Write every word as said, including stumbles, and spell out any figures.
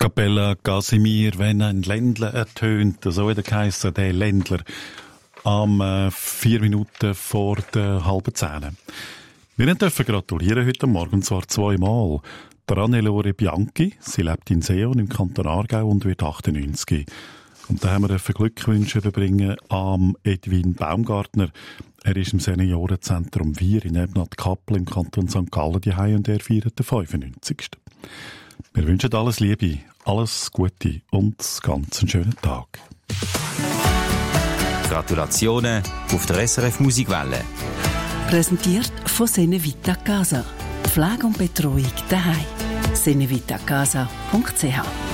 Capella Casimir, wenn ein Ländler ertönt, so hat er geheissen, der Ländler, am äh, vier Minuten vor der halben Zehn. Wir dürfen gratulieren heute Morgen, und zwar zweimal. Der Annelore Bianchi, sie lebt in Seeon im Kanton Aargau und wird achtundneunzig. Und da haben wir Glückwünsche überbringen am Edwin Baumgartner. Er ist im Seniorenzentrum Wir in Ebnat-Kappel im Kanton Sankt Gallen daheim und er feiert den fünfundneunzigsten. Wir wünschen alles Liebe, alles Gute und ganz einen schönen Tag. Gratulationen auf der S R F Musikwelle. Präsentiert von Senevita Casa. Pflege und Betreuung daheim. senevitacasa punkt c h